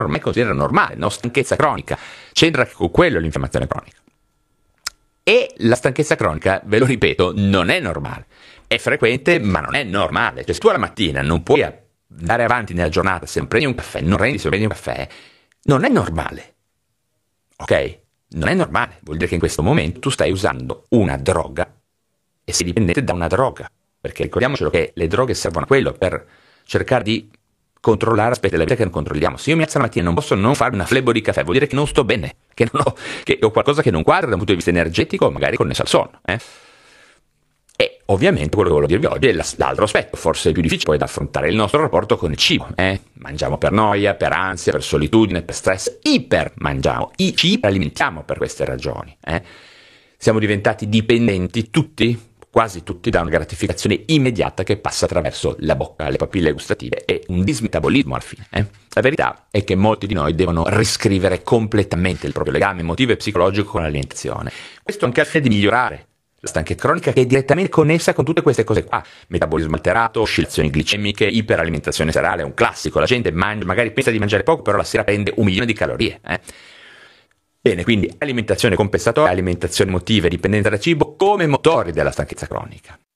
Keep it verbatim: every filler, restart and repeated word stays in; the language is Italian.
ormai considera normale, no? Stanchezza cronica, c'entra con quello l'infiammazione cronica. E la stanchezza cronica, ve lo ripeto, non è normale. È frequente, ma non è normale. Cioè, se tu alla mattina non puoi andare avanti nella giornata se non prendi un caffè, non rendi se non prendi un caffè, non è normale. Ok? Non è normale. Vuol dire che in questo momento tu stai usando una droga e sei dipendente da una droga. Perché ricordiamocelo che le droghe servono a quello, per cercare di controllare aspetti della vita che non controlliamo. Se io mi alzo la mattina e non posso non fare una flebo di caffè, vuol dire che non sto bene, che, non ho, che ho qualcosa che non quadra da un punto di vista energetico, magari connesso al sonno. Eh? E ovviamente quello che voglio dirvi oggi è l'altro aspetto, forse il più difficile poi da affrontare, il nostro rapporto con il cibo. Eh? Mangiamo per noia, per ansia, per solitudine, per stress, iper mangiamo, ci alimentiamo per queste ragioni. Eh? Siamo diventati dipendenti tutti, quasi tutti, da una gratificazione immediata che passa attraverso la bocca, le papille gustative e un dismetabolismo alla fine. Eh? La verità è che molti di noi devono riscrivere completamente il proprio legame emotivo e psicologico con l'alimentazione. Questo anche al fine di migliorare la stanchezza cronica, che è direttamente connessa con tutte queste cose qua. Metabolismo alterato, oscillazioni glicemiche, iperalimentazione serale, è un classico. La gente mangia, magari pensa di mangiare poco, però la sera prende un milione di calorie. Eh? Bene, quindi alimentazione compensatoria, alimentazione emotiva e dipendente dal cibo come motori della stanchezza cronica.